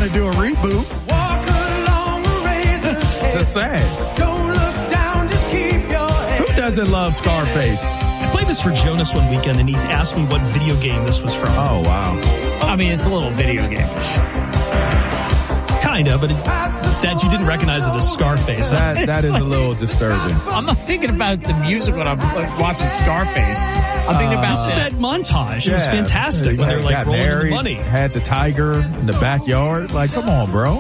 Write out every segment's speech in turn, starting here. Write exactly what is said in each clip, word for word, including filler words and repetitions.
to do a reboot. Walk along a razor's edge. Just saying. Don't look down, just keep your head. Who doesn't love Scarface? I played this for Jonas one weekend, and he's asked me what video game this was from. Oh, wow. I mean, it's a little video game. Kind of, but it, that you didn't recognize it as Scarface. That, that is a little disturbing. I'm not thinking about the music when I'm like, watching Scarface. I'm thinking Uh, about This is that montage. It was fantastic when they're like got rolling married, the money. Had the tiger in the backyard. Like, come on, bro.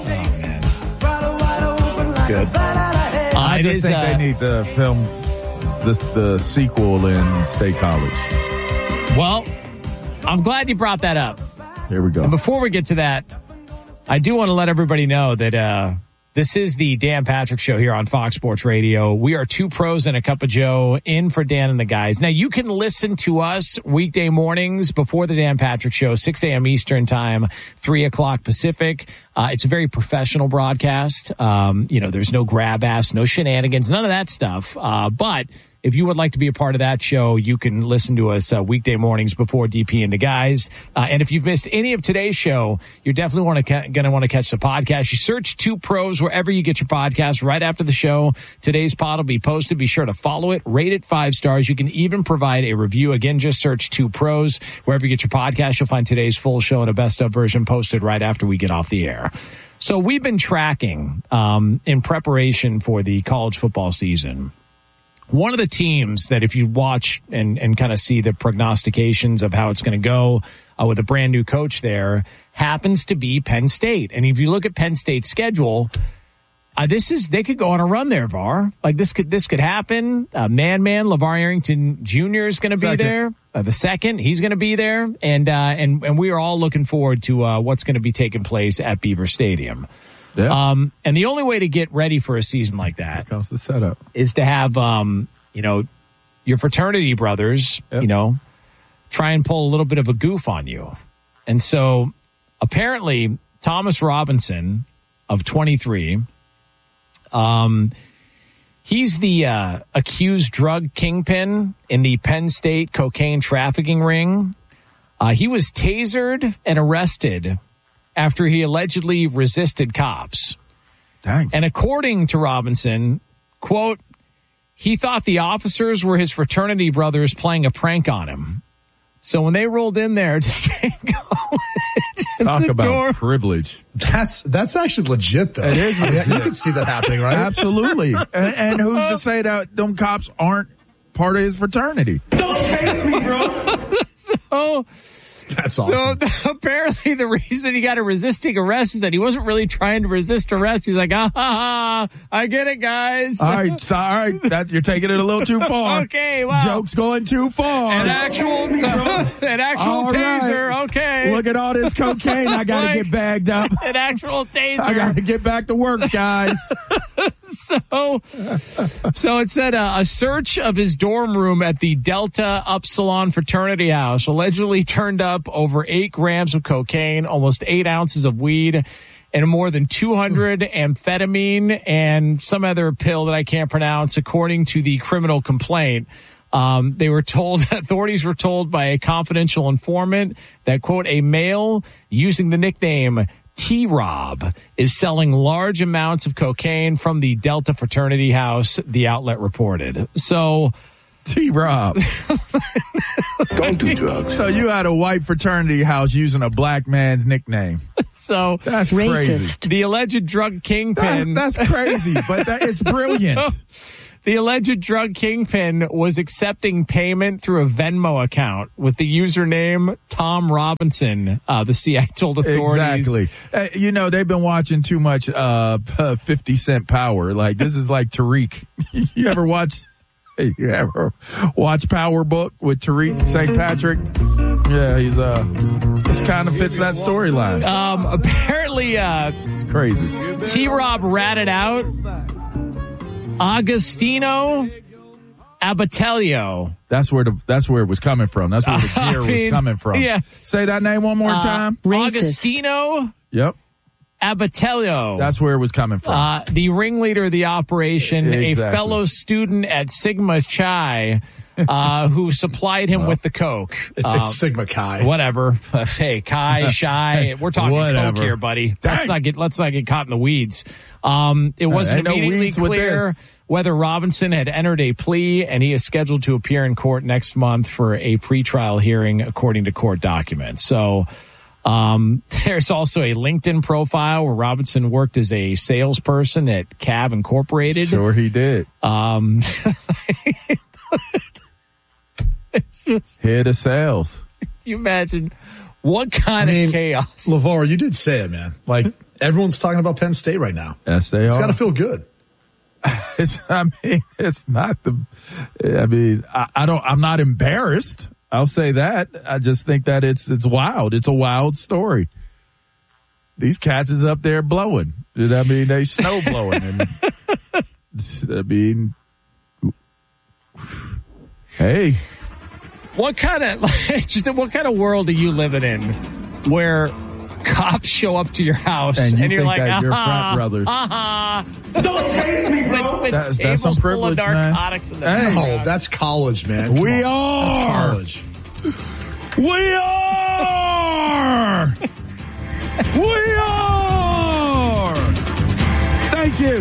Good. Uh, I it just is, think uh, they need to film the, the sequel in State College. Well, I'm glad you brought that up. Here we go. And before we get to that, I do want to let everybody know that uh, this is the Dan Patrick Show here on Fox Sports Radio. We are two pros and a cup of Joe in for Dan and the guys. Now, you can listen to us weekday mornings before the Dan Patrick Show, six a.m. Eastern time, three o'clock Pacific. Uh, it's a very professional broadcast. Um, you know, there's no grab ass, no shenanigans, none of that stuff. Uh, but if you would like to be a part of that show, you can listen to us uh, weekday mornings before D P and the guys. Uh, and if you've missed any of today's show, you're definitely want to ca- going to want to catch the podcast. You search Two Pros wherever you get your podcast right after the show. Today's pod will be posted. Be sure to follow it, rate it five stars. You can even provide a review. Again, just search Two Pros wherever you get your podcast. You'll find today's full show and a best of version posted right after we get off the air. So we've been tracking um, in preparation for the college football season. One of the teams that if you watch and, and kind of see the prognostications of how it's going to go uh, with a brand new coach there happens to be Penn State. And if you look at Penn State's schedule, uh, this is, they could go on a run there, Var. Like this could, this could happen. Uh, man, man, LeVar Arrington Junior is going to be there. Uh, the second, he's going to be there. And, uh, and, and we are all looking forward to, uh, what's going to be taking place at Beaver Stadium. Yeah. Um, and the only way to get ready for a season like that Here comes the setup. is to have, um, you know, your fraternity brothers, Yep. you know, try and pull a little bit of a goof on you. And so apparently Thomas Robinson of twenty-three, um, he's the uh, accused drug kingpin in the Penn State cocaine trafficking ring. Uh, he was tasered and arrested after he allegedly resisted cops. Dang. And according to Robinson, quote, he thought the officers were his fraternity brothers playing a prank on him. So when they rolled in there to stay going, Talk the about door, privilege. That's that's actually legit, though. It is I mean, legit. you can see that happening, right? Absolutely. and, and who's to say that them cops aren't part of his fraternity? Don't tase me, bro. so, That's awesome. so apparently the reason he got a resisting arrest is that he wasn't really trying to resist arrest. He was like, ah, ha, ha, I get it, guys. All right, so, all right, that, you're taking it a little too far. Okay, wow. Joke's going too far. An actual, an actual All taser, right. okay. Look at all this cocaine. I got to Like- get bagged up. An actual taser. I got to get back to work, guys. So, so it said uh, a search of his dorm room at the Delta Upsilon fraternity house allegedly turned up over eight grams of cocaine, almost eight ounces of weed, and more than two hundred amphetamine and some other pill that I can't pronounce, according to the criminal complaint. Um, they were told, authorities were told by a confidential informant that, quote, a male using the nickname T-Rob is selling large amounts of cocaine from the Delta fraternity house, the outlet reported. So, T-Rob. Don't do drugs. So you had a white fraternity house using a black man's nickname. so That's crazy. the alleged drug That, kingpin, that's crazy, but that, it's brilliant. the alleged drug kingpin was accepting payment through a Venmo account with the username Tom Robinson. Uh, the C I told authorities. Exactly. Uh, you know, they've been watching too much uh, fifty Cent Power. Like, this is like Tariq. You ever watch... Hey, you ever watch Power Book with Tariq Saint Patrick? Yeah, he's uh, this kind of fits that storyline. Um, apparently, uh, It's crazy. T-Rob ratted out Agostino Abatelio. That's where the that's where it was coming from. That's where the I gear was mean, coming from. yeah. Say that name one more Uh, time. Agostino Yep. Abatelio. That's where it was coming from. Uh, the ringleader of the operation, Exactly. a fellow student at Sigma Chi, uh, who supplied him Well, with the coke. It's, Um, it's Sigma Chi. Whatever. Hey, Chi, Shy. We're talking Whatever. coke here, buddy. Let's Dang. not get let's not get caught in the weeds. Um, it wasn't ain't no immediately weeds with clear this. whether Robinson had entered a plea, and he is scheduled to appear in court next month for a pretrial hearing, according to court documents. So. Um, there's also a LinkedIn profile where Robinson worked as a salesperson at Cav Incorporated. Sure he did. Um, Head of sales. you imagine what kind I mean, of chaos? LeVar, you did say it, man. Like, everyone's talking about Penn State right now. Yes, they It's are. got to feel good. It's, I mean, it's not the, I mean, I, I don't, I'm not embarrassed. I'll say that. I just think that it's, it's wild. It's a wild story. These cats is up there blowing. I mean, they snow blowing. And, I mean, hey. What kind of, like, just what kind of world are you living in where cops show up to your house And and, you you're think like, that you're aha, frat brothers. aha. Don't taste me, bro. With, with That's- that's some tables full privilege, of man. narcotics in the Hey. Oh, that's college, man. Come We on. are. That's college. We are. We are. Thank you.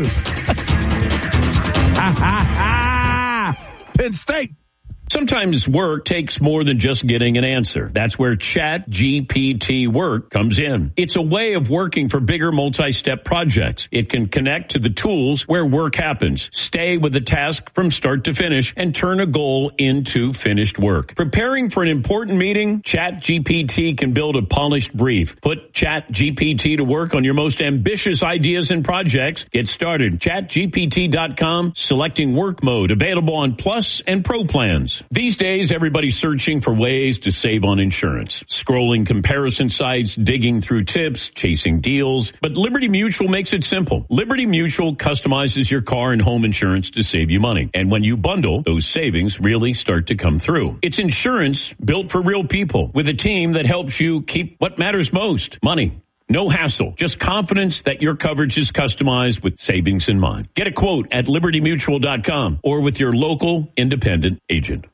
Ha ha ha. Penn State. Sometimes work takes more than just getting an answer. That's where Chat G P T Work comes in. It's a way of working for bigger multi-step projects. It can connect to the tools where work happens, stay with the task from start to finish, and turn a goal into finished work. Preparing for an important meeting, Chat G P T can build a polished brief. Put Chat G P T to work on your most ambitious ideas and projects. Get started. chat G P T dot com, selecting work mode, available on Plus and Pro plans. These days, everybody's searching for ways to save on insurance. Scrolling comparison sites, digging through tips, chasing deals. But Liberty Mutual makes it simple. Liberty Mutual customizes your car and home insurance to save you money. And when you bundle, those savings really start to come through. It's insurance built for real people with a team that helps you keep what matters most, money. No hassle, just confidence that your coverage is customized with savings in mind. Get a quote at liberty mutual dot com or with your local independent agent.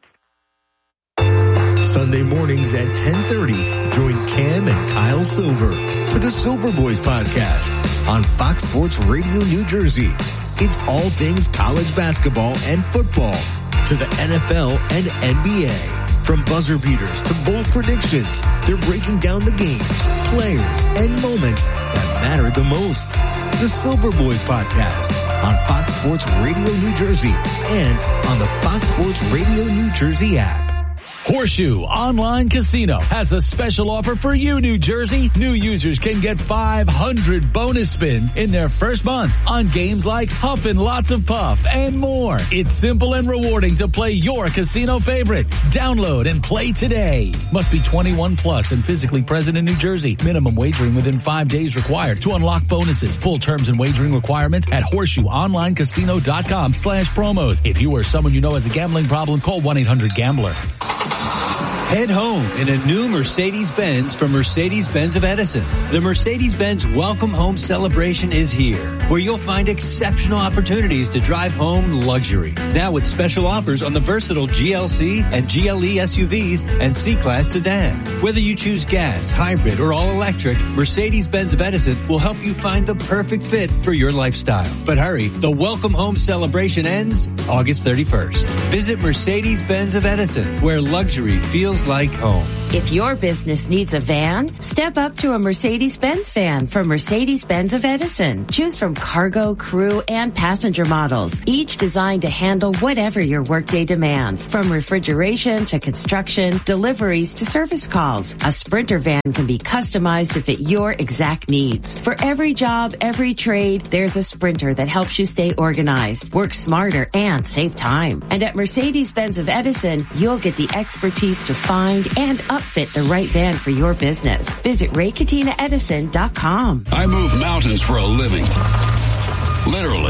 Sunday mornings at ten thirty, join Cam and Kyle Silver for the Silver Boys podcast on Fox Sports Radio New Jersey. It's all things college basketball and football to the N F L and N B A. From buzzer beaters to bold predictions, they're breaking down the games, players, and moments that matter the most. The Silver Boys podcast on Fox Sports Radio New Jersey and on the Fox Sports Radio New Jersey app. Horseshoe Online Casino has a special offer for you, New Jersey. New users can get five hundred bonus spins in their first month on games like Huff and Lots of Puff and more. It's simple and rewarding to play your casino favorites. Download and play today. Must be twenty-one plus and physically present in New Jersey. Minimum wagering within five days required to unlock bonuses. Full terms and wagering requirements at horseshoe online casino dot com slash promos. If you or someone you know has a gambling problem, call one eight hundred gambler. Head home in a new Mercedes-Benz from Mercedes-Benz of Edison. The Mercedes-Benz Welcome Home Celebration is here, where you'll find exceptional opportunities to drive home luxury. Now with special offers on the versatile G L C and G L E S U Vs and C-Class sedan. Whether you choose gas, hybrid, or all-electric, Mercedes-Benz of Edison will help you find the perfect fit for your lifestyle. But hurry, the Welcome Home Celebration ends August thirty-first. Visit Mercedes-Benz of Edison, where luxury feels like home. If your business needs a van, step up to a Mercedes-Benz van from Mercedes-Benz of Edison. Choose from cargo, crew, and passenger models, each designed to handle whatever your workday demands. From refrigeration to construction, deliveries to service calls, a Sprinter van can be customized to fit your exact needs. For every job, every trade, there's a Sprinter that helps you stay organized, work smarter, and save time. And at Mercedes-Benz of Edison, you'll get the expertise to find and upfit the right van for your business. Visit ray katina edison dot com. I move mountains for a living. Literally.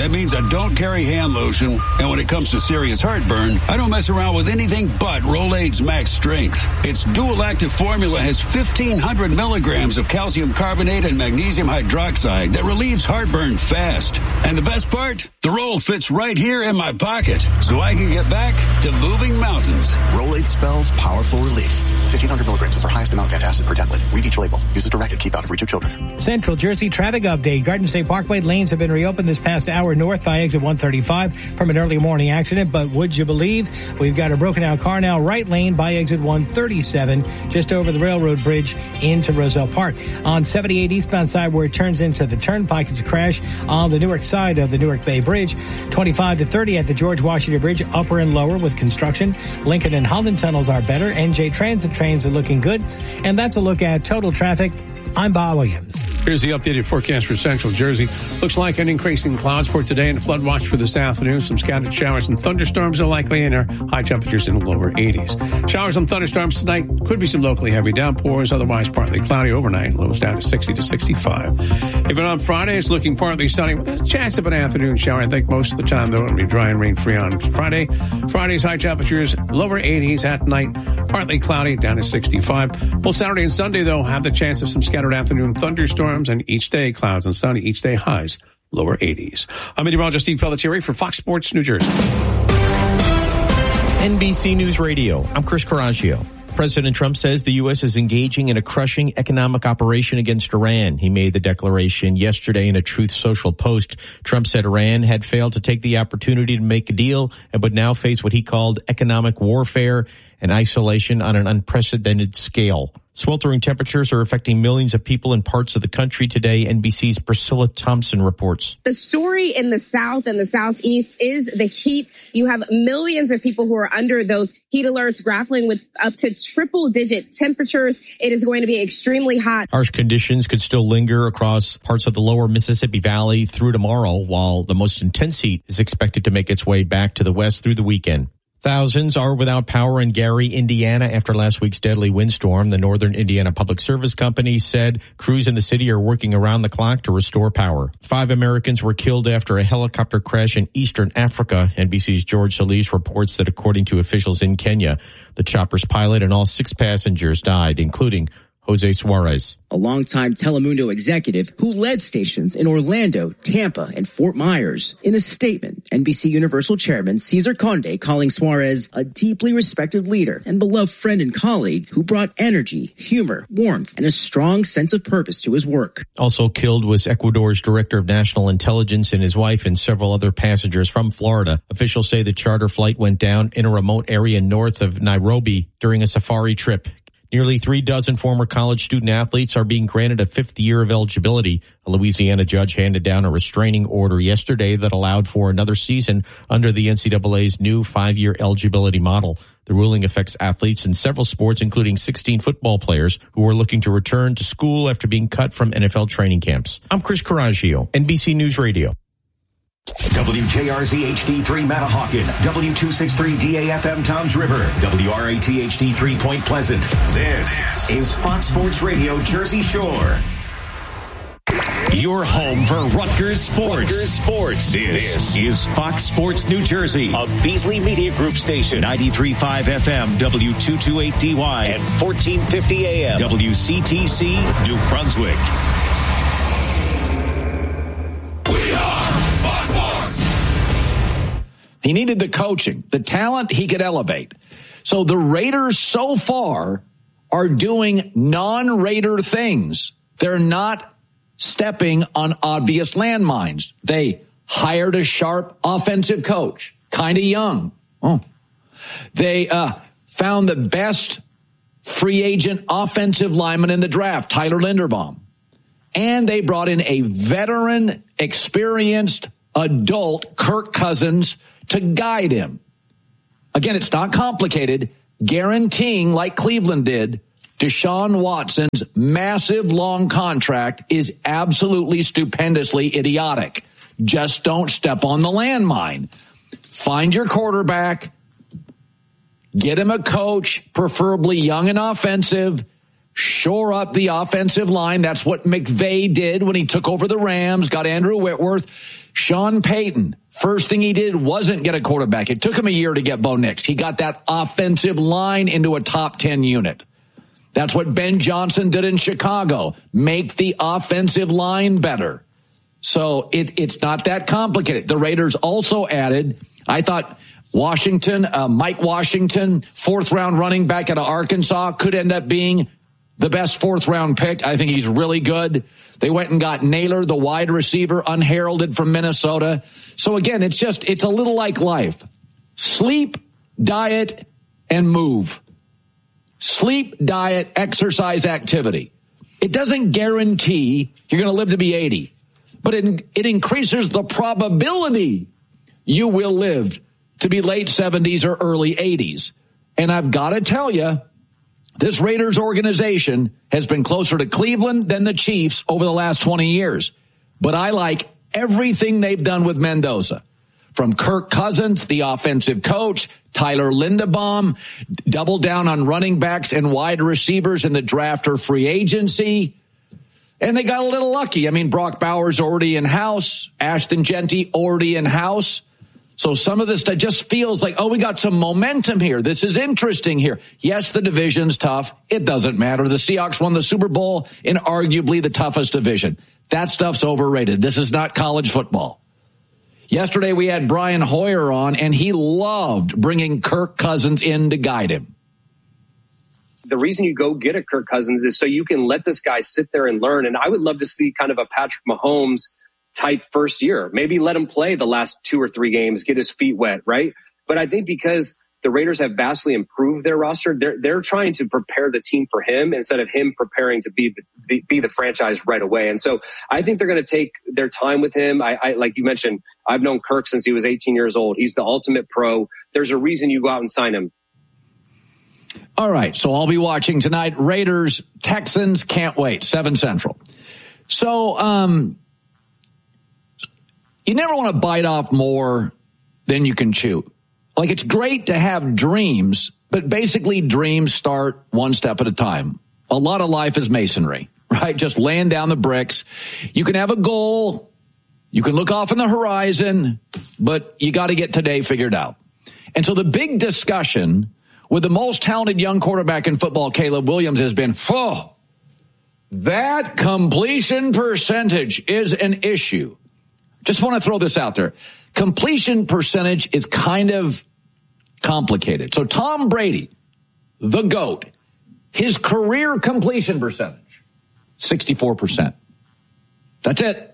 That means I don't carry hand lotion, and when it comes to serious heartburn, I don't mess around with anything but Rolaids Max Strength. Its dual-active formula has fifteen hundred milligrams of calcium carbonate and magnesium hydroxide that relieves heartburn fast. And the best part? The roll fits right here in my pocket, so I can get back to moving mountains. Rolaids spells powerful relief. fifteen hundred milligrams is our highest amount of antacid per tablet. Read each label. Use as directed. Keep out of reach of children. Central Jersey traffic update. Garden State Parkway lanes have been reopened this past hour north by exit one thirty-five from an early morning accident. But would you believe we've got a broken down car now right lane by exit one thirty-seven just over the railroad bridge into Roselle Park. On seventy-eight eastbound side where it turns into the turnpike, it's a crash on the Newark side of the Newark Bay Bridge. twenty-five to thirty at the George Washington Bridge, upper and lower with construction. Lincoln and Holland tunnels are better. N J Transit trains are looking good. And that's a look at total traffic. I'm Bob Williams. Here's the updated forecast for Central Jersey. Looks like an increase in clouds for today and a flood watch for this afternoon. Some scattered showers and thunderstorms are likely in our high temperatures in the lower eighties. Showers and thunderstorms tonight. Could be some locally heavy downpours. Otherwise, partly cloudy overnight. Lows down to sixty to sixty-five. Even on Friday, it's looking partly sunny with a chance of an afternoon shower. I think most of the time, though, it'll be dry and rain-free on Friday. Friday's high temperatures, lower eighties at night. Partly cloudy, down to sixty-five. Well, Saturday and Sunday, though, have the chance of some scattered afternoon thunderstorms, and each day clouds and sunny, each day highs, lower eighties. I'm meteorologist Steve Pelletieri for Fox Sports New Jersey. N B C News Radio, I'm Chris Coraggio. President Trump says the U S is engaging in a crushing economic operation against Iran. He made the declaration yesterday in a Truth Social post. Trump said Iran had failed to take the opportunity to make a deal and would now face what he called economic warfare and isolation on an unprecedented scale. Sweltering temperatures are affecting millions of people in parts of the country today. N B C's Priscilla Thompson reports. The story in the South and the Southeast is the heat. You have millions of people who are under those heat alerts, grappling with up to triple digit temperatures. It is going to be extremely hot. Harsh conditions could still linger across parts of the lower Mississippi Valley through tomorrow, while the most intense heat is expected to make its way back to the west through the weekend. Thousands are without power in Gary, Indiana after last week's deadly windstorm. The Northern Indiana Public Service Company said crews in the city are working around the clock to restore power. Five Americans were killed after a helicopter crash in eastern Africa. N B C's George Solis reports that according to officials in Kenya, the chopper's pilot and all six passengers died, including Jose Suarez, a longtime Telemundo executive who led stations in Orlando, Tampa, and Fort Myers. In a statement, N B C Universal Chairman Cesar Conde calling Suarez a deeply respected leader and beloved friend and colleague who brought energy, humor, warmth, and a strong sense of purpose to his work. Also killed was Ecuador's Director of National Intelligence and his wife and several other passengers from Florida. Officials say the charter flight went down in a remote area north of Nairobi during a safari trip. Nearly three dozen former college student athletes are being granted a fifth year of eligibility. A Louisiana judge handed down a restraining order yesterday that allowed for another season under the N C double A's new five-year eligibility model. The ruling affects athletes in several sports, including sixteen football players who are looking to return to school after being cut from N F L training camps. I'm Chris Coraggio, N B C News Radio. W J R Z H D three Manahawkin, W two sixty-three D A F M Toms River, W R A T H D three Point Pleasant. This is Fox Sports Radio Jersey Shore. Your home for Rutgers Sports. Rutgers Sports. This, this is Fox Sports New Jersey, a Beasley Media Group station, ninety-three point five F M, W two twenty-eight D Y, and fourteen fifty A M, W C T C, New Brunswick. He needed the coaching, the talent he could elevate. So the Raiders so far are doing non-Raider things. They're not stepping on obvious landmines. They hired a sharp offensive coach, kind of young. Oh. They uh, found the best free agent offensive lineman in the draft, Tyler Linderbaum. And they brought in a veteran, experienced adult, Kirk Cousins, to guide him. Again, it's not complicated. Guaranteeing, like Cleveland did, Deshaun Watson's massive long contract is absolutely stupendously idiotic. Just don't step on the landmine. Find your quarterback. Get him a coach, preferably young and offensive. shore up the offensive line. That's what McVay did when he took over the Rams, got Andrew Whitworth. Sean Payton, first thing he did wasn't get a quarterback. It took him a year to get Bo Nix. He got that offensive line into a top ten unit. That's what Ben Johnson did in Chicago. Make the offensive line better. So it, it's not that complicated. The Raiders also added, I thought Washington, uh, Mike Washington, fourth round running back out of Arkansas, could end up being the best fourth round pick. I think he's really good. They went and got Naylor, the wide receiver, unheralded from Minnesota. So again, it's just, it's a little like life. Sleep, diet, and move. Sleep, diet, exercise, activity. It doesn't guarantee you're going to live to be eighty, but it, it increases the probability you will live to be late seventies or early eighties. And I've got to tell you, this Raiders organization has been closer to Cleveland than the Chiefs over the last twenty years. But I like everything they've done with Mendoza. From Kirk Cousins, the offensive coach, Tyler Linderbaum, double down on running backs and wide receivers in the draft or free agency. And they got a little lucky. I mean, Brock Bowers already in-house, Ashton Genty already in-house. So some of this stuff just feels like, oh, we got some momentum here. This is interesting here. Yes, the division's tough. It doesn't matter. The Seahawks won the Super Bowl in arguably the toughest division. That stuff's overrated. This is not college football. Yesterday we had Brian Hoyer on, and he loved bringing Kirk Cousins in to guide him. The reason you go get a Kirk Cousins is so you can let this guy sit there and learn. And I would love to see kind of a Patrick Mahomes type first year. Maybe let him play the last two or three games, get his feet wet, right? But I think because the Raiders have vastly improved their roster, they're they're trying to prepare the team for him instead of him preparing to be be, be the franchise right away. And so I think they're going to take their time with him. I, I like you mentioned, I've known Kirk since he was eighteen years old. He's the ultimate pro. There's a reason you go out and sign him. All right, so I'll be watching tonight. Raiders, Texans, can't wait. seven Central. So, um, you never want to bite off more than you can chew. Like, it's great to have dreams, but basically dreams start one step at a time. A lot of life is masonry, right? Just laying down the bricks. You can have a goal. You can look off on the horizon, but you got to get today figured out. And so the big discussion with the most talented young quarterback in football, Caleb Williams, has been, oh, that completion percentage is an issue. Just want to throw this out there. Completion percentage is kind of complicated. So Tom Brady, the GOAT, his career completion percentage, sixty-four percent. That's it.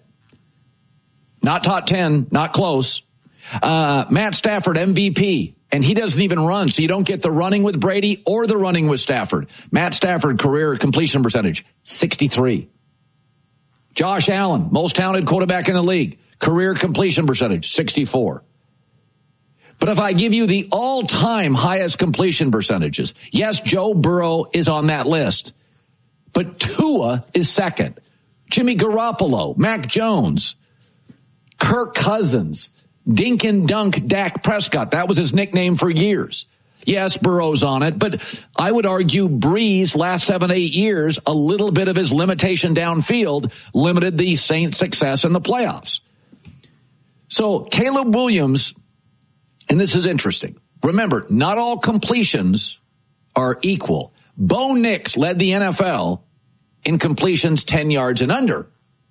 Not top ten, not close. Uh, Matt Stafford, M V P, and he doesn't even run, so you don't get the running with Brady or the running with Stafford. Matt Stafford, career completion percentage, sixty-three. Josh Allen, most talented quarterback in the league, career completion percentage, sixty-four. But if I give you the all-time highest completion percentages, yes, Joe Burrow is on that list, but Tua is second. Jimmy Garoppolo, Mac Jones, Kirk Cousins, Dink and Dunk Dak Prescott. That was his nickname for years. Yes, Burrow's on it, but I would argue Breeze last seven, eight years, a little bit of his limitation downfield limited the Saints' success in the playoffs. So Caleb Williams, and this is interesting. Remember, not all completions are equal. Bo Nix led the N F L in completions ten yards and under.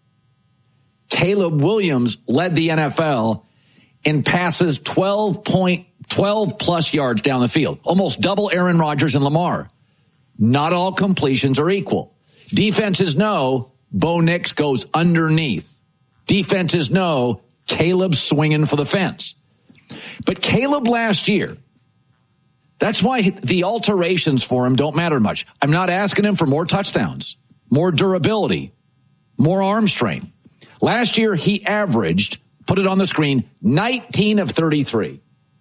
Caleb Williams led the N F L in passes twelve point twelve plus yards down the field, almost double Aaron Rodgers and Lamar. Not all completions are equal. Defenses know Bo Nix goes underneath. Defenses know Caleb's swinging for the fence. But Caleb last year, that's why the alterations for him don't matter much. I'm not asking him for more touchdowns, more durability, more arm strength. Last year, he averaged, put it on the screen, nineteen of thirty-three.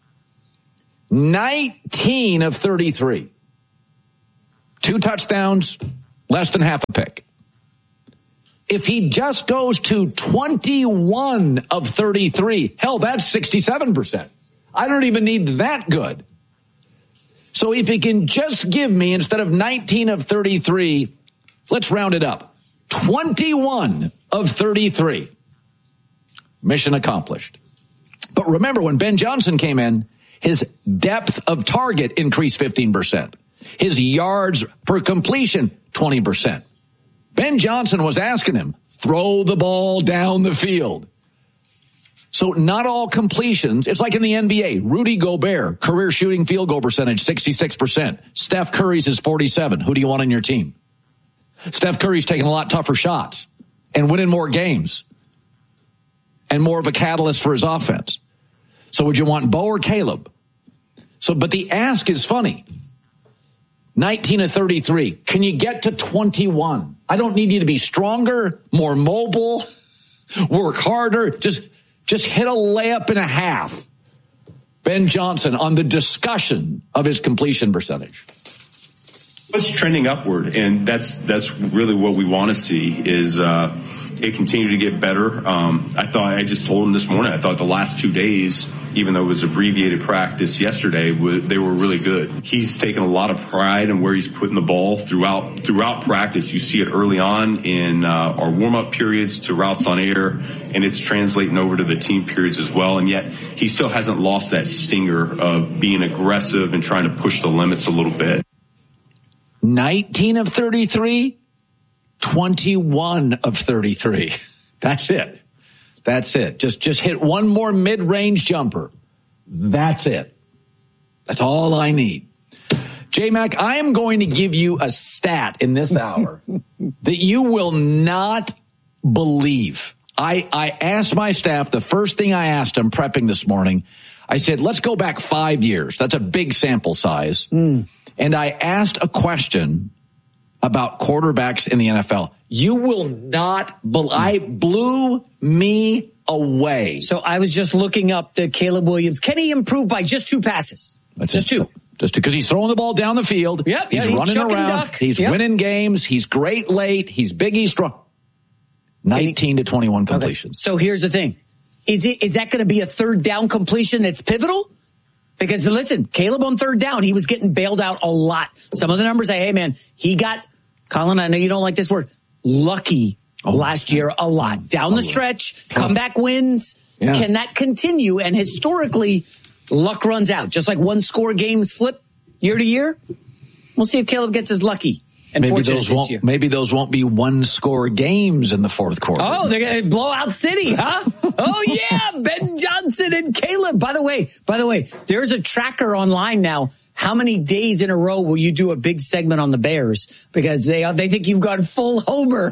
nineteen of thirty-three. Two touchdowns, less than half a pick. If he just goes to twenty-one of thirty-three, hell, that's sixty-seven percent. I don't even need that good. So if he can just give me, instead of nineteen of thirty-three, let's round it up, twenty-one of thirty-three. Mission accomplished. But remember, when Ben Johnson came in, his depth of target increased fifteen percent. His yards per completion, twenty percent. Ben Johnson was asking him, throw the ball down the field. So not all completions. It's like in the N B A. Rudy Gobert, career shooting field goal percentage, sixty-six percent. Steph Curry's is forty-seven. Who do you want on your team? Steph Curry's taking a lot tougher shots and winning more games and more of a catalyst for his offense. So would you want Bo or Caleb? So, but the ask is funny. nineteen of thirty-three. Can you get to twenty-one? I don't need you to be stronger, more mobile, work harder. Just, just hit a layup and a half. Ben Johnson on the discussion of his completion percentage. It's trending upward, and that's that's really what we want to see is uh, it continue to get better. Um, I thought I just told him this morning. I thought the last two days, even though it was abbreviated practice yesterday, they were really good. He's taken a lot of pride in where he's putting the ball throughout throughout practice. You see it early on in uh, our warm up periods to routes on air, and it's translating over to the team periods as well. And yet he still hasn't lost that stinger of being aggressive and trying to push the limits a little bit. nineteen of thirty-three, twenty-one of thirty-three. That's it. That's it. Just, just hit one more mid-range jumper. That's it. That's all I need. J-Mac, I am going to give you a stat in this hour that you will not believe. I, I asked my staff, the first thing I asked them prepping this morning, I said, let's go back five years. That's a big sample size. Mm. And I asked a question about quarterbacks in the N F L. You will not believe. I blew me away. So I was just looking up the Caleb Williams. Can he improve by just two passes? That's just it. two. Just because he's throwing the ball down the field. Yep, he's yeah, running around. He's yep. winning games. He's great late. He's big. He's strong. nineteen to twenty-one completions. Okay. So here's the thing. Is it, is that going to be a third down completion that's pivotal? Because listen, Caleb on third down, he was getting bailed out a lot. Some of the numbers say, hey man, he got, Colin, I know you don't like this word, lucky oh, last year a lot. Down oh, the stretch, oh. comeback wins. Yeah. Can that continue? And historically, luck runs out. Just like one score games flip year to year. We'll see if Caleb gets his lucky. Maybe those won't. Year. Maybe those won't be one-score games in the fourth quarter. Oh, they're going to blow out City, huh? Oh yeah, Ben Johnson and Caleb. By the way, by the way, there's a tracker online now. How many days in a row will you do a big segment on the Bears because they they think you've gone full homer?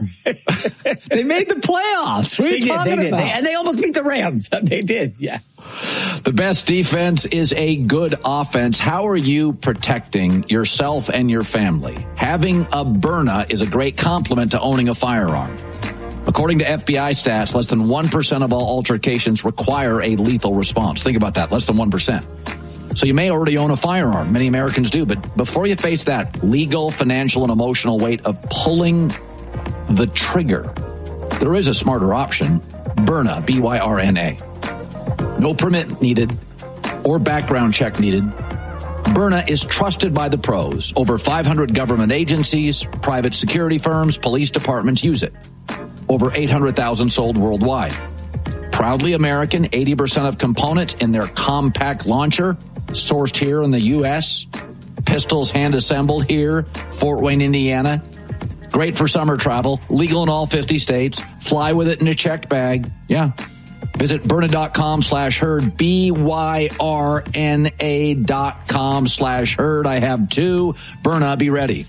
They made the playoffs. What are they you did. talking They did. about? They, and they almost beat the Rams. They did. Yeah. The best defense is a good offense. How are you protecting yourself and your family? Having a Byrna is a great complement to owning a firearm. According to F B I stats, less than one percent of all altercations require a lethal response. Think about that, less than one percent. So you may already own a firearm. Many Americans do. But before you face that legal, financial, and emotional weight of pulling the trigger, there is a smarter option. Byrna, B Y R N A. No permit needed or background check needed. Byrna is trusted by the pros. Over five hundred government agencies, private security firms, police departments use it. Over eight hundred thousand sold worldwide. Proudly American, eighty percent of components in their compact launcher sourced here in the U S. Pistols hand assembled here, Fort Wayne, Indiana. Great for summer travel, legal in all fifty states. Fly with it in a checked bag. Yeah. Visit Byrna.com slash herd, B Y R N A dot com slash herd. I have two. Byrna, be ready.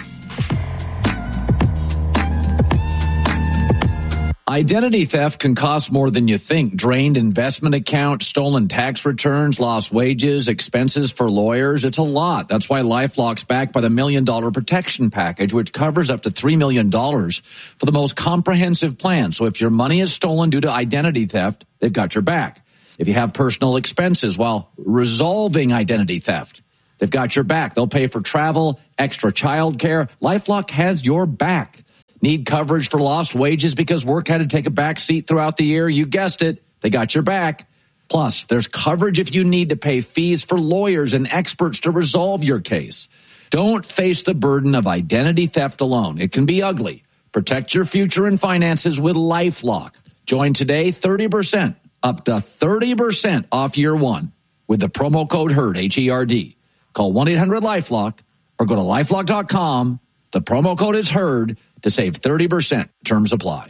Identity theft can cost more than you think. Drained investment accounts, stolen tax returns, lost wages, expenses for lawyers. It's a lot. That's why LifeLock's backed by the Million Dollar Protection Package, which covers up to three million dollars for the most comprehensive plan. So if your money is stolen due to identity theft, they've got your back. If you have personal expenses while resolving identity theft, they've got your back. They'll pay for travel, extra child care. LifeLock has your back. Need coverage for lost wages because work had to take a back seat throughout the year? You guessed it. They got your back. Plus, there's coverage if you need to pay fees for lawyers and experts to resolve your case. Don't face the burden of identity theft alone. It can be ugly. Protect your future and finances with LifeLock. Join today, thirty percent, up to thirty percent off year one with the promo code HERD, H E R D. Call one eight hundred LifeLock or go to lifelock dot com. The promo code is HERD to save thirty percent. Terms apply.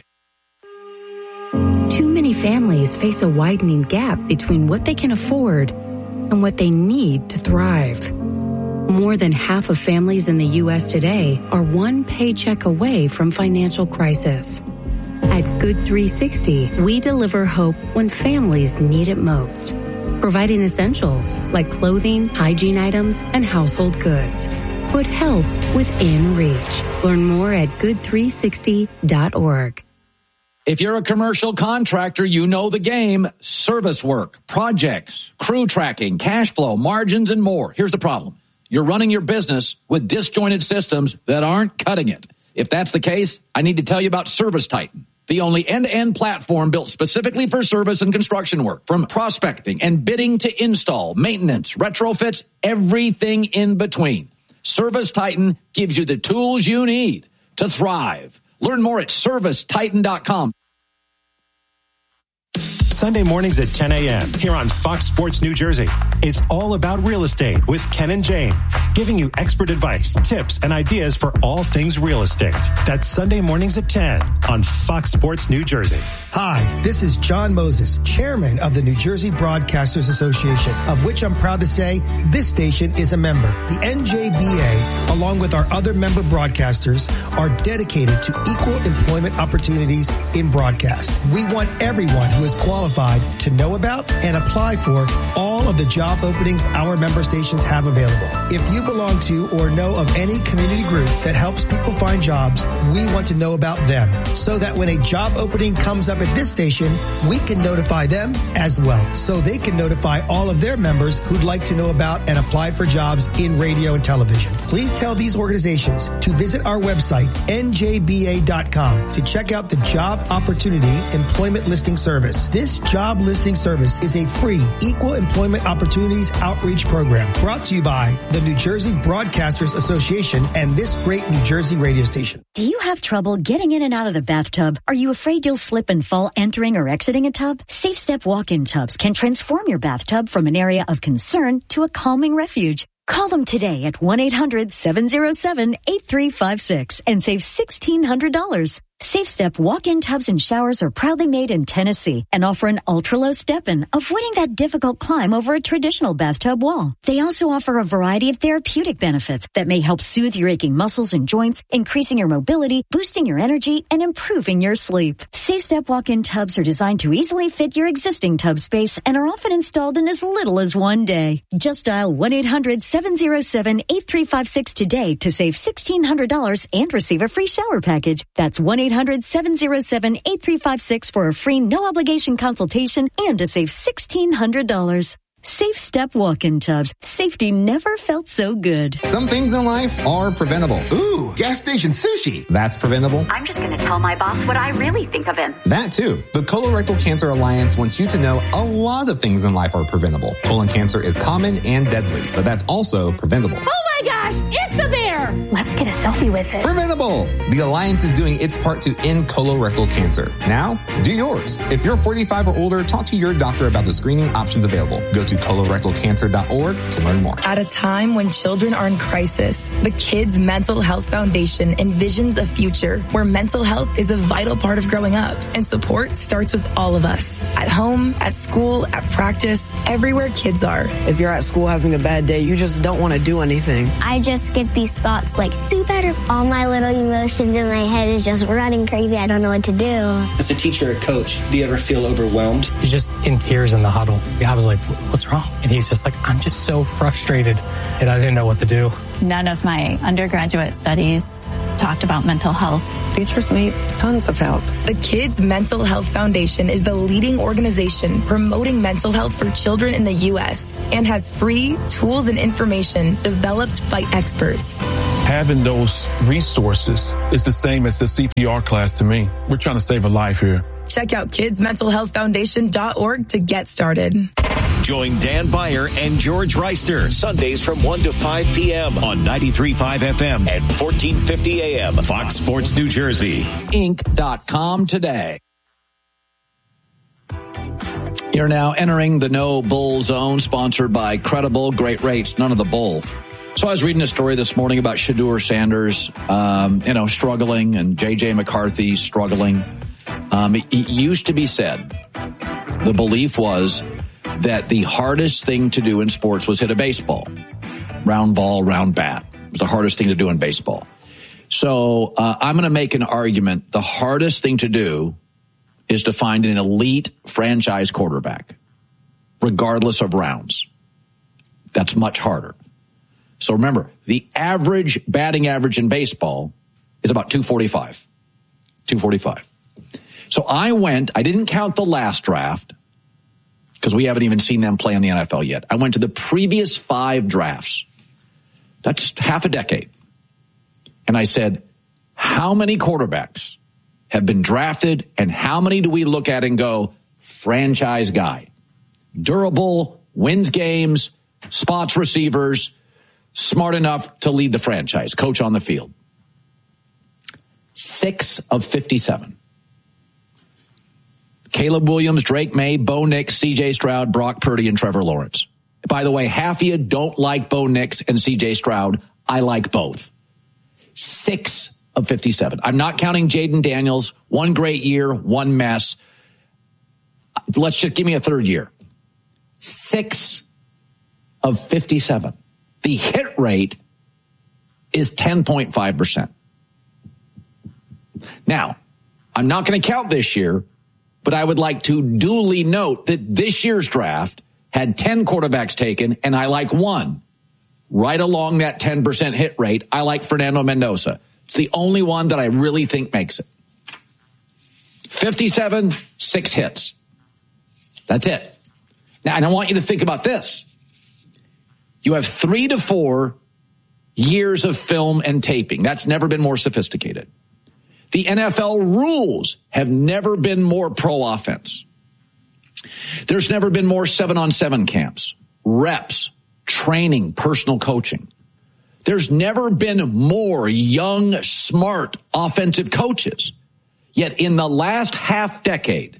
Too many families face a widening gap between what they can afford and what they need to thrive. More than half of families in the U S today are one paycheck away from financial crisis. At Good three sixty, we deliver hope when families need it most, providing essentials like clothing, hygiene items, and household goods. Put help within reach. Learn more at good three sixty dot org. If you're a commercial contractor, you know the game. Service work, projects, crew tracking, cash flow, margins, and more. Here's the problem. You're running your business with disjointed systems that aren't cutting it. If that's the case, I need to tell you about Service Titan, the only end-to-end platform built specifically for service and construction work. From prospecting and bidding to install, maintenance, retrofits, everything in between. Service Titan gives you the tools you need to thrive. Learn more at service titan dot com. Sunday mornings at ten a.m. here on Fox Sports New Jersey. It's all about real estate with Ken and Jane, giving you expert advice, tips, and ideas for all things real estate. That's Sunday mornings at ten on Fox Sports New Jersey. Hi, this is John Moses, chairman of the New Jersey Broadcasters Association, of which I'm proud to say this station is a member. The N J B A, along with our other member broadcasters, are dedicated to equal employment opportunities in broadcast. We want everyone who is qualified to know about and apply for all of the job openings our member stations have available. If you belong to or know of any community group that helps people find jobs, we want to know about them so that when a job opening comes up at this station, we can notify them as well so they can notify all of their members who'd like to know about and apply for jobs in radio and television. Please tell these organizations to visit our website, N J B A dot com, to check out the Job Opportunity Employment Listing Service. This job listing service is a free equal employment opportunities outreach program brought to you by the New Jersey Broadcasters Association and this great New Jersey radio station. Do you have trouble getting in and out of the bathtub? Are you afraid you'll slip and fall entering or exiting a tub? Safe Step walk-in tubs can transform your bathtub from an area of concern to a calming refuge. Call them today at one eight hundred seven oh seven eight three five six and save sixteen hundred dollars. Safe Step walk-in tubs and showers are proudly made in Tennessee and offer an ultra-low step-in, avoiding that difficult climb over a traditional bathtub wall. They also offer a variety of therapeutic benefits that may help soothe your aching muscles and joints, increasing your mobility, boosting your energy, and improving your sleep. Safe Step walk-in tubs are designed to easily fit your existing tub space and are often installed in as little as one day. Just dial one eight hundred seven oh seven eight three five six today to save sixteen hundred dollars and receive a free shower package. That's one eight hundred seven oh seven eight three five six for a free no-obligation consultation and to save sixteen hundred dollars. Safe Step walk-in tubs. Safety never felt so good. Some things in life are preventable. Ooh, gas station sushi. That's preventable. I'm just going to tell my boss what I really think of him. That too. The Colorectal Cancer Alliance wants you to know a lot of things in life are preventable. Colon cancer is common and deadly, but that's also preventable. Oh my gosh, it's a bear! Let's get a selfie with it. Preventable! The Alliance is doing its part to end colorectal cancer. Now, do yours. If you're forty-five or older, talk to your doctor about the screening options available. Go to colorectal cancer dot org to learn more. At a time when children are in crisis, the Kids Mental Health Foundation envisions a future where mental health is a vital part of growing up, and support starts with all of us. At home, at school, at practice, everywhere kids are. If you're at school having a bad day, you just don't want to do anything. I just get these thoughts like, do better. All my little emotions in my head is just running crazy. I don't know what to do. As a teacher or coach, do you ever feel overwhelmed? He's just in tears in the huddle. I was like, what's wrong? And he's just like, I'm just so frustrated, and I didn't know what to do. None of my undergraduate studies talked about mental health. Teachers need tons of help. The Kids Mental Health Foundation is the leading organization promoting mental health for children in the U S and has free tools and information developed by experts. Having those resources is the same as the C P R class to me. We're trying to save a life here. Check out kids mental health foundation dot org to get started. Join Dan Beyer and George Reister Sundays from one to five p.m. on ninety-three point five F M and fourteen fifty A M. Fox Sports New Jersey. Inc dot com today. You're now entering the No Bull Zone, sponsored by Credible. Great rates, none of the bull. So I was reading a story this morning about Shedeur Sanders, um, you know, struggling, and J J McCarthy struggling. Um, it, it used to be said, the belief was that the hardest thing to do in sports was hit a baseball. Round ball, round bat. It was the hardest thing to do in baseball. So uh, I'm going to make an argument. The hardest thing to do is to find an elite franchise quarterback, regardless of rounds. That's much harder. So remember, the average batting average in baseball is about two forty-five. two forty-five. So I went, I didn't count the last draft because we haven't even seen them play in the N F L yet. I went to the previous five drafts. That's half a decade. And I said, how many quarterbacks have been drafted, and how many do we look at and go, franchise guy, durable, wins games, spots receivers, smart enough to lead the franchise, coach on the field? Six of fifty-seven. Caleb Williams, Drake May, Bo Nix, C J Stroud, Brock Purdy, and Trevor Lawrence. By the way, half of you don't like Bo Nix and C J Stroud. I like both. Six of fifty-seven. I'm not counting Jaden Daniels. One great year, one mess. Let's just give me a third year. Six of fifty-seven. The hit rate is ten point five percent. Now, I'm not going to count this year, but I would like to duly note that this year's draft had ten quarterbacks taken, and I like one. Right along that ten percent hit rate, I like Fernando Mendoza. It's the only one that I really think makes it. fifty-seven, six hits. That's it. Now, and I want you to think about this. You have three to four years of film and taping. That's never been more sophisticated. The N F L rules have never been more pro offense. There's never been more seven-on-seven camps, reps, training, personal coaching. There's never been more young, smart offensive coaches. Yet in the last half decade,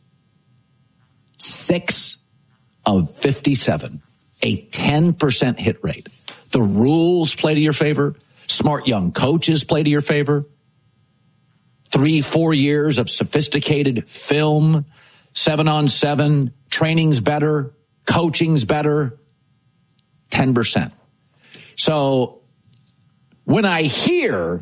six of fifty-seven, a ten percent hit rate. The rules play to your favor. Smart young coaches play to your favor. Three, four years of sophisticated film, seven on seven, training's better, coaching's better, ten percent. So when I hear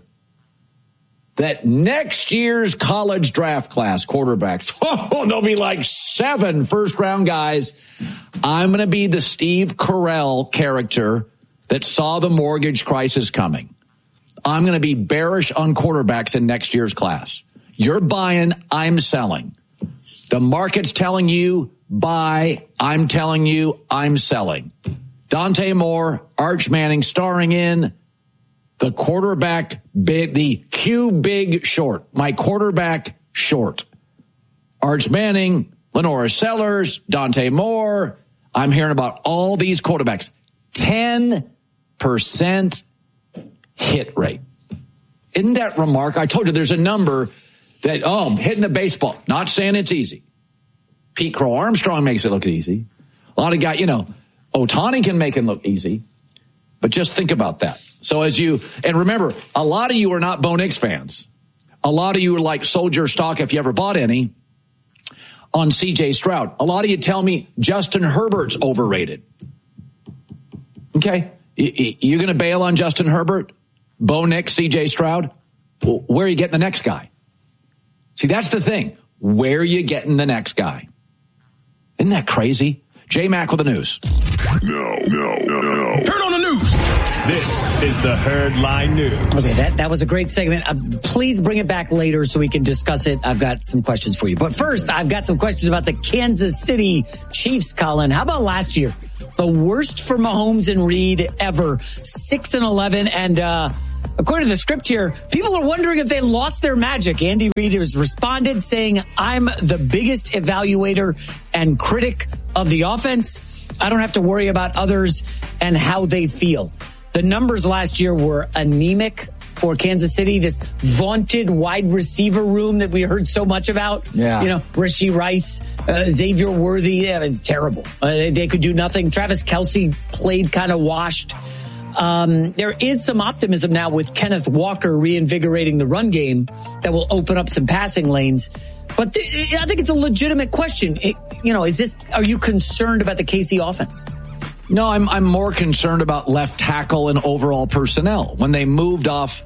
that next year's college draft class quarterbacks, oh, there'll be like seven first round guys, I'm going to be the Steve Carell character that saw the mortgage crisis coming. I'm going to be bearish on quarterbacks in next year's class. You're buying, I'm selling. The market's telling you buy, I'm telling you I'm selling. Dante Moore, Arch Manning starring in the quarterback, big, the Q Big Short, my quarterback short. Arch Manning, Lenora Sellers, Dante Moore. I'm hearing about all these quarterbacks. ten percent hit rate. Isn't that remarkable? I told you there's a number that, oh, I'm hitting the baseball. Not saying it's easy. Pete Crow Armstrong makes it look easy. A lot of guys, you know, Ohtani can make it look easy. But just think about that. So as you, and remember, a lot of you are not Bo Nix fans. A lot of you are like Soldier stock, if you ever bought any, on C J Stroud. A lot of you tell me Justin Herbert's overrated. Okay? You're going to bail on Justin Herbert, Bo Nix, C J Stroud? Well, where are you getting the next guy? See, that's the thing. Where are you getting the next guy? Isn't that crazy? J-Mac with the news. No, no, no, no. Turn on the news. This is the Herd Line News. Okay, that, that was a great segment. Uh, please bring it back later so we can discuss it. I've got some questions for you. But first, I've got some questions about the Kansas City Chiefs, Colin. How about last year? The worst for Mahomes and Reed ever. six and eleven. And uh, according to the script here, people are wondering if they lost their magic. Andy Reid has responded saying, I'm the biggest evaluator and critic of the offense. I don't have to worry about others and how they feel. The numbers last year were anemic for Kansas City, this vaunted wide receiver room that we heard so much about. Yeah. You know, Rashee Rice, uh, Xavier Worthy, yeah, terrible. Uh, they, they could do nothing. Travis Kelce played kind of washed. Um, there is some optimism now with Kenneth Walker reinvigorating the run game that will open up some passing lanes. But th- I think it's a legitimate question. It, you know, is this, are you concerned about the K C offense? No, I'm I'm more concerned about left tackle and overall personnel. When they moved off,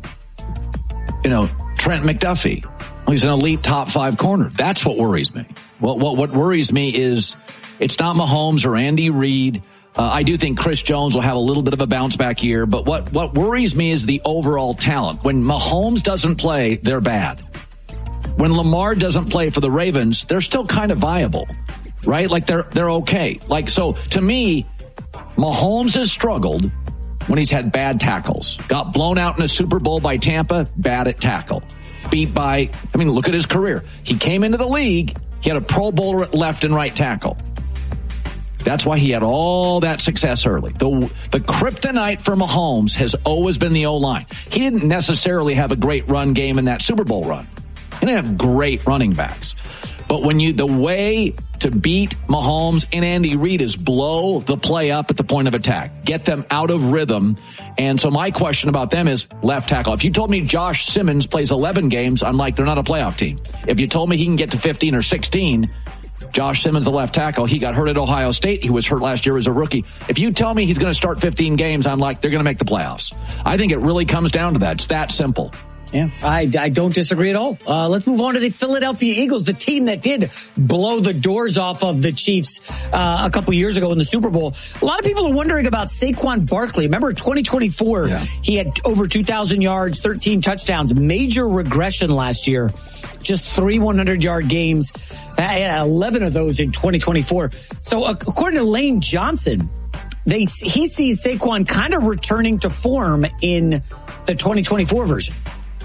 you know, Trent McDuffie, he's an elite top five corner. That's what worries me. What what what worries me is it's not Mahomes or Andy Reid. Uh, I do think Chris Jones will have a little bit of a bounce back year, but what what worries me is the overall talent. When Mahomes doesn't play, they're bad. When Lamar doesn't play for the Ravens, they're still kind of viable. Right? Like they're, they're okay. Like, so to me, Mahomes has struggled when he's had bad tackles. Got blown out in a Super Bowl by Tampa, bad at tackle. Beat by, I mean, look at his career. He came into the league, he had a Pro Bowler at left and right tackle. That's why he had all that success early. The, the kryptonite for Mahomes has always been the O-line. He didn't necessarily have a great run game in that Super Bowl run. He didn't have great running backs. But when you, the way to beat Mahomes and Andy Reid is blow the play up at the point of attack. Get them out of rhythm. And so my question about them is left tackle. If you told me Josh Simmons plays eleven games, I'm like, they're not a playoff team. If you told me he can get to fifteen or sixteen, Josh Simmons, the left tackle, he got hurt at Ohio State. He was hurt last year as a rookie. If you tell me he's going to start fifteen games, I'm like, they're going to make the playoffs. I think it really comes down to that. It's that simple. Yeah, I, I don't disagree at all. Uh, let's move on to the Philadelphia Eagles, the team that did blow the doors off of the Chiefs uh, a couple years ago in the Super Bowl. A lot of people are wondering about Saquon Barkley. Remember twenty twenty-four, yeah. He had over two thousand yards, thirteen touchdowns, major regression last year. Just three hundred-yard games, had eleven of those in twenty twenty-four. So according to Lane Johnson, they he sees Saquon kind of returning to form in the twenty twenty-four version.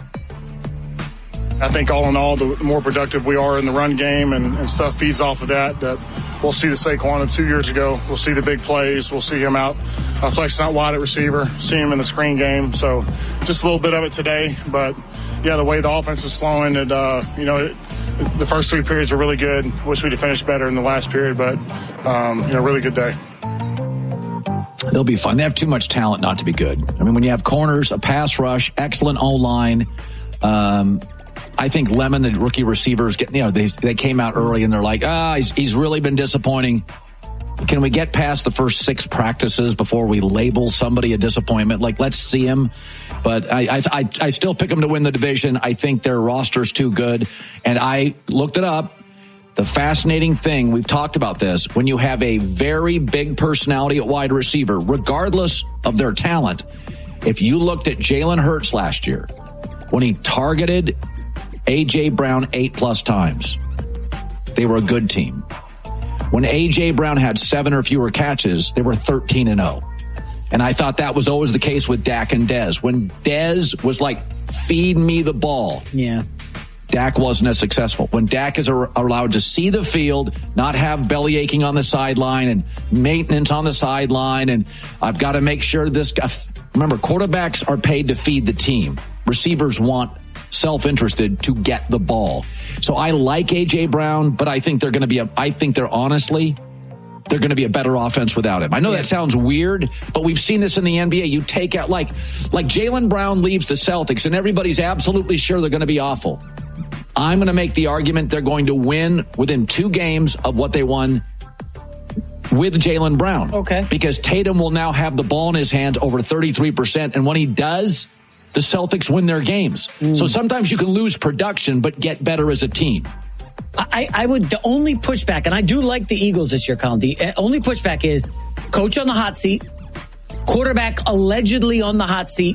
I think all in all, the more productive we are in the run game and, and stuff feeds off of that, that we'll see the Saquon of two years ago. We'll see the big plays. We'll see him out uh, flexing out wide at receiver, see him in the screen game. So just a little bit of it today. But, yeah, the way the offense is flowing, and, uh, you know, it, the first three periods are really good. Wish we'd have finished better in the last period, but, um, you know, really good day. They'll be fun. They have too much talent not to be good. I mean, when you have corners, a pass rush, excellent O-line, um, I think Lemon, the rookie receivers, get, you know, they they came out early and they're like, ah, he's, he's really been disappointing. Can we get past the first six practices before we label somebody a disappointment? Like, let's see him. But I, I, I still pick them to win the division. I think their roster's too good. And I looked it up. The fascinating thing, we've talked about this, when you have a very big personality at wide receiver, regardless of their talent, if you looked at Jalen Hurts last year, when he targeted A J. Brown eight plus times, they were a good team. When A J. Brown had seven or fewer catches, they were thirteen and oh. And I thought that was always the case with Dak and Dez. When Dez was like, feed me the ball. Yeah. Dak wasn't as successful. When Dak is ar- allowed to see the field, not have belly aching on the sideline and maintenance on the sideline, and I've got to make sure this guy. Remember, quarterbacks are paid to feed the team. Receivers want self-interested to get the ball. So I like A J. Brown, but I think they're going to be a, I think they're honestly, they're going to be a better offense without him. I know yeah. that sounds weird, but we've seen this in the N B A. You take out, like, like Jaylen Brown leaves the Celtics and everybody's absolutely sure they're going to be awful. I'm going to make the argument they're going to win within two games of what they won with Jaylen Brown. Okay. Because Tatum will now have the ball in his hands over thirty-three percent. And when he does, the Celtics win their games. Mm. So sometimes you can lose production, but get better as a team. I, I would, the only pushback, and I do like the Eagles this year, Colin, the only pushback is coach on the hot seat, quarterback allegedly on the hot seat,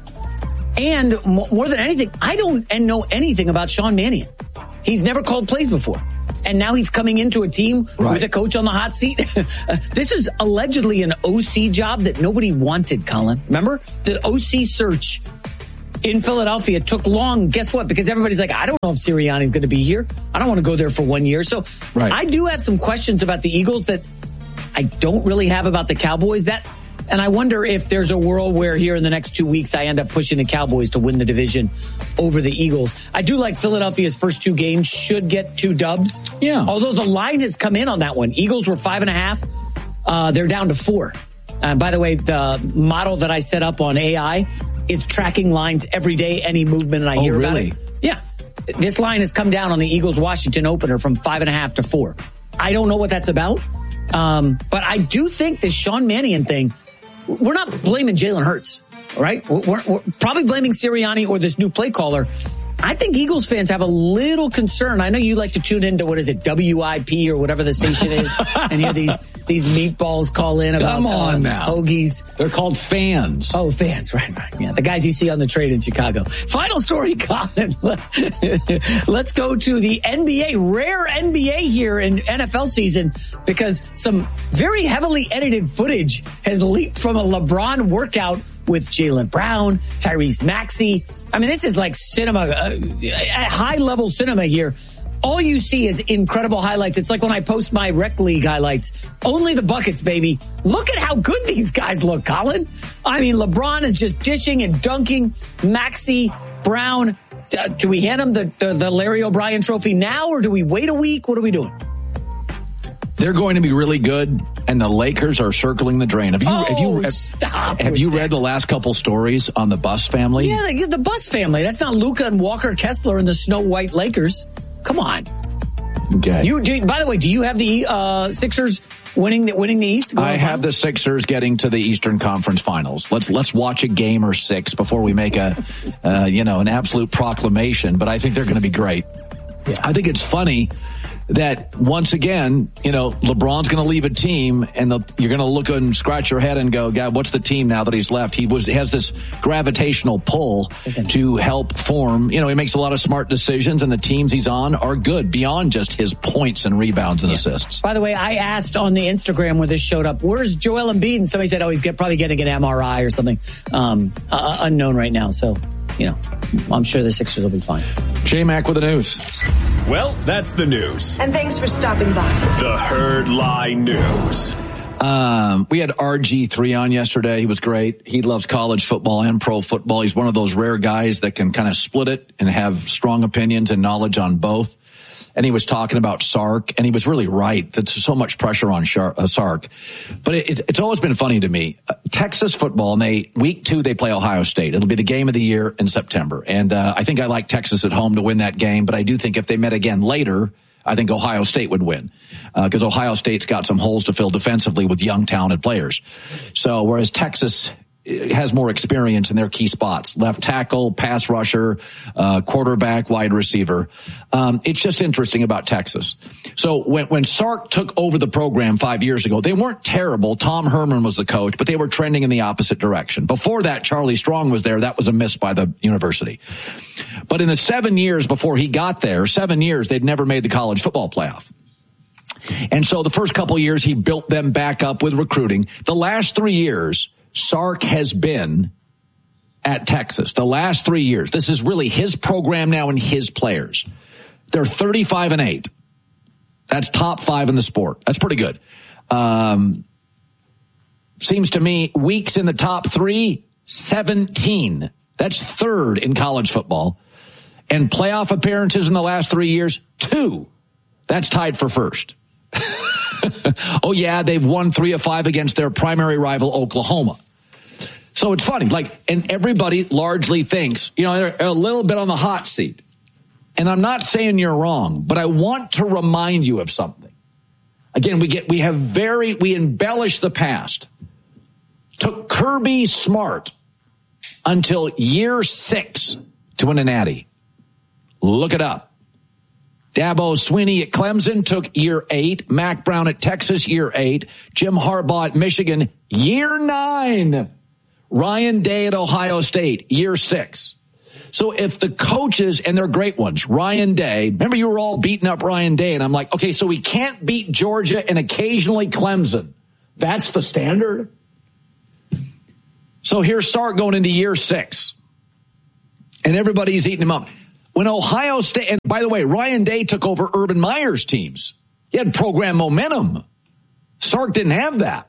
and more than anything, I don't know anything about Sean Mannion. He's never called plays before. and now he's coming into a team Right. with a coach on the hot seat. This is allegedly an O C job that nobody wanted, Colin. Remember? The O C search in Philadelphia took long. Guess what? Because everybody's like, I don't know if Sirianni's going to be here. I don't want to go there for one year. So Right. I do have some questions about the Eagles that I don't really have about the Cowboys. That, and I wonder if there's a world where here in the next two weeks, I end up pushing the Cowboys to win the division over the Eagles. I do like Philadelphia's first two games should get two dubs. Yeah. Although the line has come in on that one. Eagles were five and a half. Uh, they're down to four. Uh, by the way, the model that I set up on A I is tracking lines every day, any movement, and I Oh, hear really? about it. Yeah. This line has come down on the Eagles-Washington opener from five and a half to four. I don't know what that's about. Um, but I do think this Sean Mannion thing, we're not blaming Jalen Hurts, all right? We're, we're probably blaming Sirianni or this new play caller. I think Eagles fans have a little concern. I know you like to tune into, what is it, W I P or whatever the station is, and hear these these meatballs call in about Come on uh, now. hoagies. They're called fans. Oh, fans, right, right. Yeah, the guys you see on the train in Chicago. Final story, Colin. Let's go to the N B A. Rare N B A here in N F L season because some very heavily edited footage has leaked from a LeBron workout with Jaylen Brown, Tyrese Maxey. I mean, this is like cinema, uh, high-level cinema here. All you see is incredible highlights. It's like when I post my rec league highlights. Only the buckets, baby. Look at how good these guys look, Colin. I mean, LeBron is just dishing and dunking. Maxey, Brown. Uh, do we hand him the, the, the Larry O'Brien trophy now, or do we wait a week? What are we doing? They're going to be really good, and the Lakers are circling the drain. Have you Oh, have you stop have with you that. read the last couple stories on the Bus family? Yeah, the, the Bus family. That's not Luka and Walker Kessler and the Snow White Lakers. Come on. Okay. You do, by the way, do you have the uh, Sixers winning the winning the East? I have the Sixers getting to the Eastern Conference Finals. Let's let's watch a game or six before we make a uh, you know an absolute proclamation. But I think they're going to be great. Yeah. I think it's funny that once again, you know, LeBron's going to leave a team, and the, you're going to look and scratch your head and go, God, what's the team now that he's left? He was he has this gravitational pull to help form. You know, he makes a lot of smart decisions, and the teams he's on are good beyond just his points and rebounds and yeah. assists. By the way, I asked on the Instagram where this showed up, where's Joel Embiid? And somebody said, oh, he's get, probably getting an M R I or something um, uh, unknown right now. So, you know, I'm sure the Sixers will be fine. J-Mac with the news. Well, that's the news. And thanks for stopping by. The Herd Lie News. Um, we had R G three on yesterday. He was great. He loves college football and pro football. He's one of those rare guys that can kind of split it and have strong opinions and knowledge on both. And he was talking about Sark, and he was really right. There's so much pressure on Shark, uh, Sark. But it, it, it's always been funny to me. Uh, Texas football, and they week two, they play Ohio State. It'll be the game of the year in September. And uh, I think I like Texas at home to win that game, but I do think if they met again later, I think Ohio State would win because uh, Ohio State's got some holes to fill defensively with young, talented players. So whereas Texas has more experience in their key spots, left tackle, pass rusher, uh, quarterback, wide receiver. Um, it's just interesting about Texas. So when, when Sark took over the program five years ago, they weren't terrible. Tom Herman was the coach, but they were trending in the opposite direction. Before that, Charlie Strong was there. That was a miss by the university. But in the seven years before he got there, seven years, they'd never made the college football playoff. And so the first couple of years, he built them back up with recruiting. The last three years, Sark has been at Texas. The last three years. This is really his program now and his players. They're thirty-five and eight. That's top five in the sport. That's pretty good. Um, seems to me weeks in the top three, seventeen. That's third in college football. And playoff appearances in the last three years, two. That's tied for first. Oh, yeah, they've won three of five against their primary rival, Oklahoma. So it's funny, like, and everybody largely thinks, you know, they're a little bit on the hot seat. And I'm not saying you're wrong, but I want to remind you of something. Again, we get, we have very, we embellish the past. Took Kirby Smart until year six to win a natty. Look it up. Dabo Swinney at Clemson took year eight. Mac Brown at Texas, year eight. Jim Harbaugh at Michigan, year nine. Ryan Day at Ohio State, year six. So if the coaches, and they're great ones, Ryan Day, remember you were all beating up Ryan Day, and I'm like, okay, so we can't beat Georgia and occasionally Clemson. That's the standard? So here's Sark going into year six, and everybody's eating him up. When Ohio State, and by the way, Ryan Day took over Urban Meyer's teams. He had program momentum. Sark didn't have that.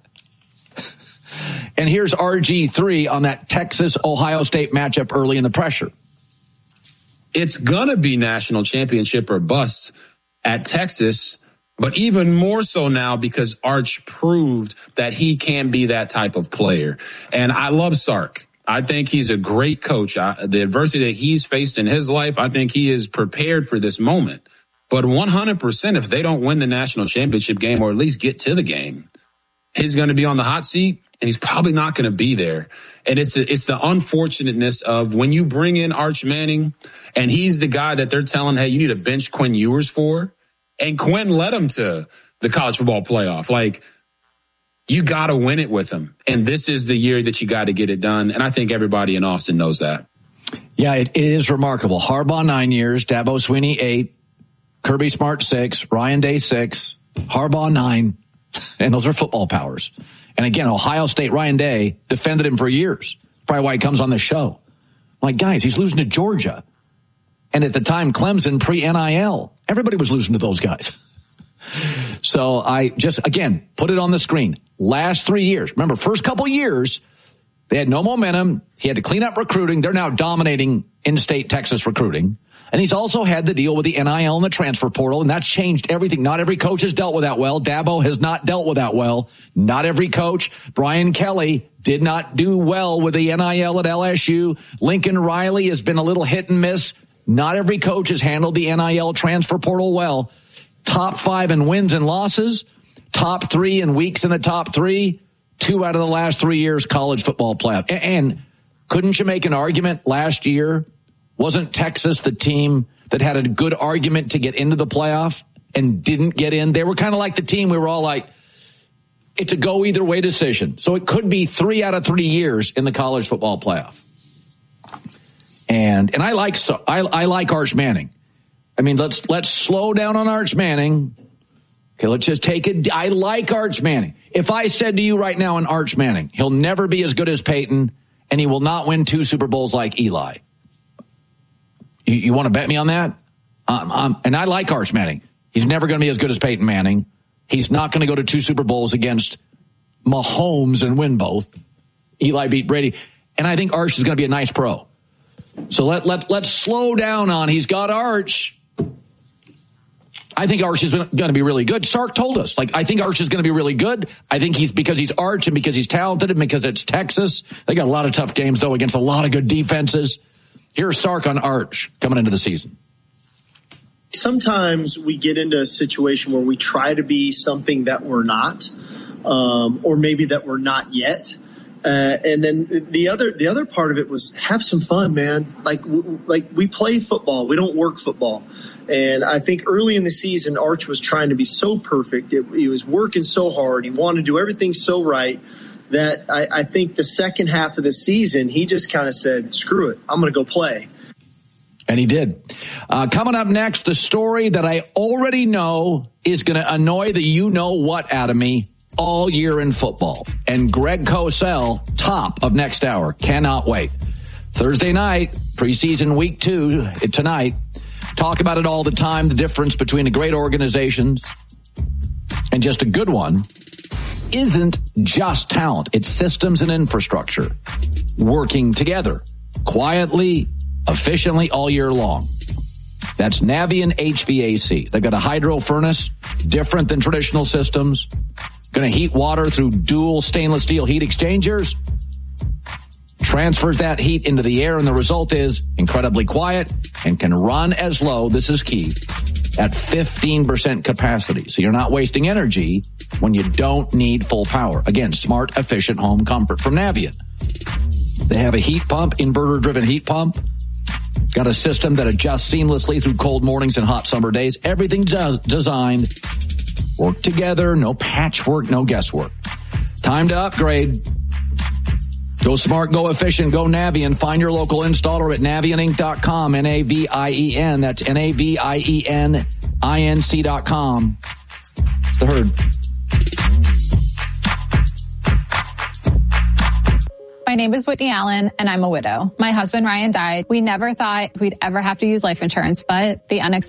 And here's R G three on that Texas-Ohio State matchup early in the pressure. It's going to be national championship or bust at Texas, but even more so now because Arch proved that he can be that type of player. And I love Sark. I think he's a great coach. I, the adversity that he's faced in his life, I think he is prepared for this moment. But one hundred percent, if they don't win the national championship game or at least get to the game, he's going to be on the hot seat. And he's probably not going to be there. And it's a, it's the unfortunateness of when you bring in Arch Manning and he's the guy that they're telling, hey, you need to bench Quinn Ewers for. And Quinn led him to the college football playoff. Like, you got to win it with him. And this is the year that you got to get it done. And I think everybody in Austin knows that. Yeah, it, it is remarkable. Harbaugh, nine years. Dabo Swinney, eight. Kirby Smart, six. Ryan Day, six. Harbaugh, nine. And those are football powers. And again, Ohio State, Ryan Day defended him for years. Probably why he comes on this show. Like, guys, he's losing to Georgia. And at the time, Clemson, pre-N I L. Everybody was losing to those guys. So I just, again, put it on the screen. Last three years. Remember, first couple years, they had no momentum. He had to clean up recruiting. They're now dominating in-state Texas recruiting. And he's also had the deal with the N I L and the transfer portal, and that's changed everything. Not every coach has dealt with that well. Dabo has not dealt with that well. Not every coach. Brian Kelly did not do well with the N I L at L S U. Lincoln Riley has been a little hit and miss. Not every coach has handled the N I L transfer portal well. Top five in wins and losses. Top three in weeks in the top three. Two out of the last three years college football playoff. And couldn't you make an argument last year? Wasn't Texas the team that had a good argument to get into the playoff and didn't get in? They were kind of like the team we were all like, it's a go either way decision. So it could be three out of three years in the college football playoff. And and I like so I I like Arch Manning. I mean, let's let's slow down on Arch Manning. Okay, let's just take it. I like Arch Manning. If I said to you right now in Arch Manning, he'll never be as good as Peyton, and he will not win two Super Bowls like Eli. You, you want to bet me on that? Um, um, and I like Arch Manning. He's never going to be as good as Peyton Manning. He's not going to go to two Super Bowls against Mahomes and win both. Eli beat Brady. And I think Arch is going to be a nice pro. So let, let, let's slow down on he's got Arch. I think Arch is going to be really good. Sark told us, like, I think Arch is going to be really good. I think he's because he's Arch and because he's talented and because it's Texas. They got a lot of tough games, though, against a lot of good defenses. Here's Sark on Arch coming into the season. Sometimes we get into a situation where we try to be something that we're not, um, or maybe that we're not yet. Uh, and then the other the other part of it was have some fun, man. Like like we play football, we don't work football. And I think early in the season, Arch was trying to be so perfect. It, he was working so hard. He wanted to do everything so right that I, I think the second half of the season, he just kind of said, screw it, I'm going to go play. And he did. Uh, coming up next, the story that I already know is going to annoy the you-know-what out of me all year in football. And Greg Cosell, top of next hour. Cannot wait. Thursday night, preseason week two, tonight. Talk about it all the time, the difference between a great organization and just a good one isn't just talent. It's systems and infrastructure working together quietly, efficiently all year long. That's Navien H V A C. They've got a hydro furnace, different than traditional systems. Going to heat water through dual stainless steel heat exchangers. Transfers that heat into the air, and the result is incredibly quiet and can run as low, this is key, at fifteen percent capacity. So you're not wasting energy when you don't need full power. Again, smart, efficient home comfort from Navien. They have a heat pump, inverter-driven heat pump. Got a system that adjusts seamlessly through cold mornings and hot summer days. Everything's designed. Work together, no patchwork, no guesswork. Time to upgrade. Go smart, go efficient, go Navien. Find your local installer at Navien Inc dot com, N A V I E N. That's N A V I E N I N C dot com. It's the Herd. My name is Whitney Allen, and I'm a widow. My husband, Ryan, died. We never thought we'd ever have to use life insurance, but the unexpected